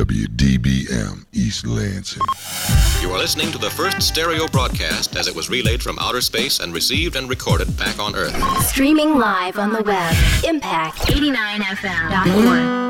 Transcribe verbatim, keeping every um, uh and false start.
W D B M, East Lansing. You are listening to the first stereo broadcast as it was relayed from outer space and received and recorded back on Earth. Streaming live on the web, impact eighty-nine F M dot org.